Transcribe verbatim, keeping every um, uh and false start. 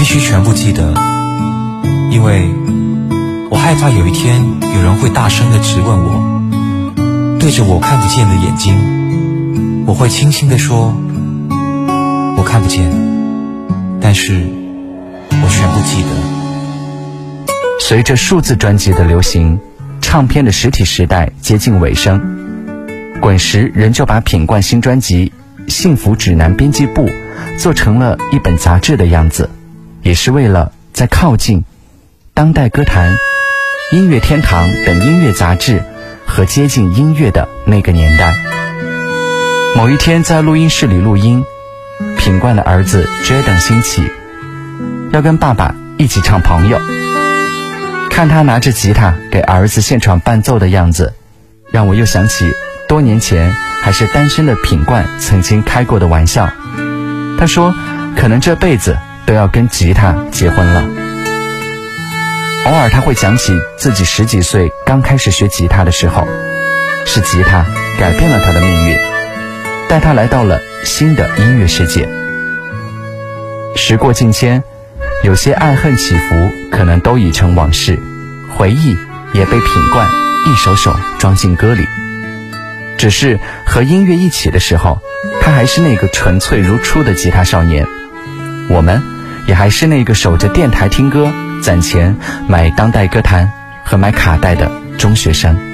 必须全部记得，因为我害怕有一天有人会大声地质问我，对着我看不见的眼睛，我会轻轻地说我看不见，但是我全部记得。 随着数字专辑的流行，唱片的实体时代接近尾声，滚石仍旧把品冠新专辑《幸福指南》编辑部做成了一本杂志的样子，也是为了在靠近当代歌坛、音乐天堂等音乐杂志和接近音乐的那个年代。某一天在录音室里录音，品冠的儿子 Jaden 兴起要跟爸爸一起唱《朋友》，看他拿着吉他给儿子现场伴奏的样子，让我又想起多年前还是单身的品冠曾经开过的玩笑。他说可能这辈子都要跟吉他结婚了。偶尔他会讲起自己十几岁刚开始学吉他的时候，是吉他改变了他的命运，带他来到了新的音乐世界。时过境迁，有些爱恨起伏可能都已成往事，回忆也被品冠一首首装进歌里。只是和音乐一起的时候，他还是那个纯粹如初的吉他少年，我们也还是那个守着电台听歌、攒钱买当代歌坛和买卡带的中学生。